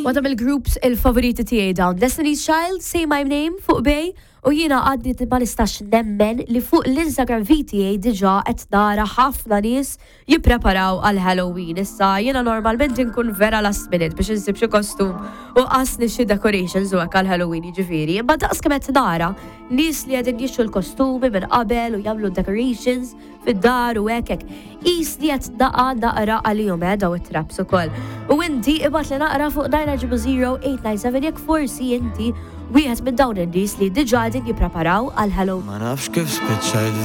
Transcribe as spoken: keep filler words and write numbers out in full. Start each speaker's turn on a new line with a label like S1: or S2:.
S1: Waħda mill-groups il-favoriti tiegħi dawn. Destiny's Child, Say My Name fuq bej, u jiena għaddi ma nistax nemmen li fuq l-Instagram V T A diġà qed nara ħafna nies jippreparaw għal Halloween. Issa jiena normalment inkun vera last minute biex insib xi kostum u qasni xi decorations u hekk għal Halloween jiġifieri. Imma daqs kemm qed nara nies li qegħdin jixtru l-kostumi minn qabel u jagħmlu decorations fid-dar u hekk hekk. Qisni qed naqa' naqra għalihom daw it-traps ukoll. U inti ibgħat li naqra fuq nine zero eight nine seven jekk forsi inti wieħed minn dawn in-nies li diġà qegħdin jippreparaw għal Halloween.
S2: Ma nafx kif spiċċajt